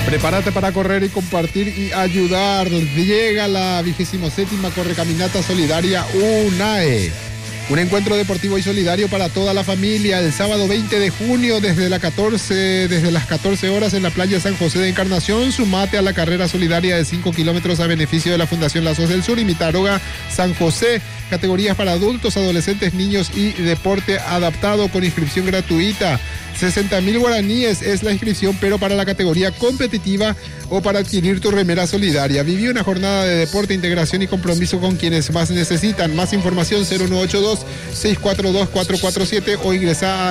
Prepárate para correr y compartir y ayudar. Llega la 27ª Correcaminata Solidaria UNAE. Un encuentro deportivo y solidario para toda la familia el sábado 20 de junio desde las 14 horas en la playa San José de Encarnación. Sumate a la carrera solidaria de 5 kilómetros a beneficio de la Fundación Lazos del Sur y Mitaroga San José. Categorías para adultos, adolescentes, niños y deporte adaptado con inscripción gratuita. 60.000 guaraníes es la inscripción, pero para la categoría competitiva o para adquirir tu remera solidaria. Viví una jornada de deporte, integración y compromiso con quienes más necesitan. Más información 0982-642-447 o ingresa a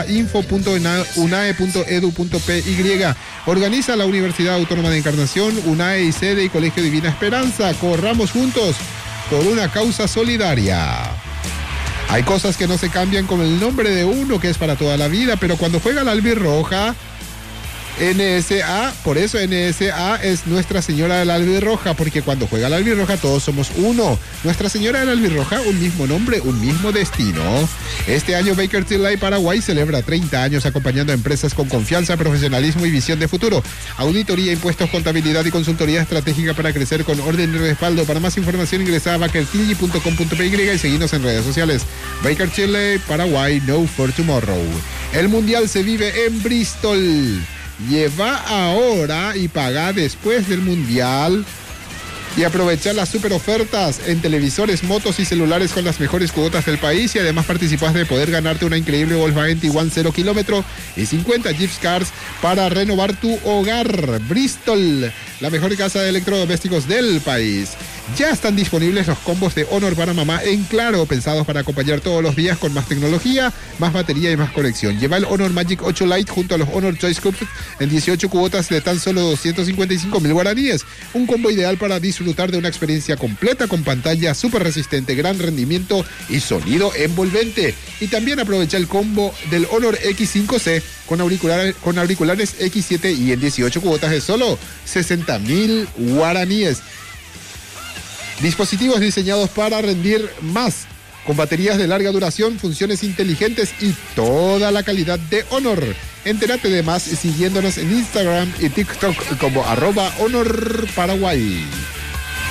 info.unae.edu.py. Organiza la Universidad Autónoma de Encarnación, UNAE y sede y Colegio Divina Esperanza. Corramos juntos por una causa solidaria. Hay cosas que no se cambian con el nombre de uno, que es para toda la vida, pero cuando juega la albirroja, NSA, por eso NSA es Nuestra Señora de la Albirroja, porque cuando juega la albirroja todos somos uno. Nuestra Señora de la Albirroja, un mismo nombre, un mismo destino. Este año Baker Tilly Paraguay celebra 30 años acompañando a empresas con confianza, profesionalismo y visión de futuro. Auditoría, impuestos, contabilidad y consultoría estratégica para crecer con orden y respaldo. Para más información ingresa a bakertilly.com.py y seguinos en redes sociales. Baker Tilly Paraguay, no for tomorrow. El Mundial se vive en Bristol. Lleva ahora y paga después del Mundial y aprovechar las super ofertas en televisores, motos y celulares con las mejores cuotas del país, y además participas de poder ganarte una increíble Volkswagen Tiguan 0 kilómetro y 50 gift cards para renovar tu hogar. Bristol, la mejor casa de electrodomésticos del país. Ya están disponibles los combos de Honor para mamá en Claro, pensados para acompañar todos los días con más tecnología, más batería y más conexión. Lleva el Honor Magic 8 Lite junto a los Honor Choice Cups en 18 cuotas de tan solo 255.000 guaraníes. Un combo ideal para disfrutar de una experiencia completa con pantalla súper resistente, gran rendimiento y sonido envolvente. Y también aprovecha el combo del Honor X5C con auriculares X7 y en 18 cuotas de solo 60.000 guaraníes. Dispositivos diseñados para rendir más, con baterías de larga duración, funciones inteligentes y toda la calidad de Honor. Entérate de más siguiéndonos en Instagram y TikTok como @HonorParaguay.